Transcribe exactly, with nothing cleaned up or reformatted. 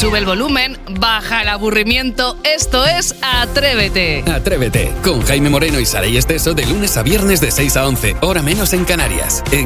Sube el volumen, baja el aburrimiento. Esto es Atrévete. Atrévete, con Jaime Moreno y Saray Esteso de lunes a viernes de seis a once, hora menos en Canarias. En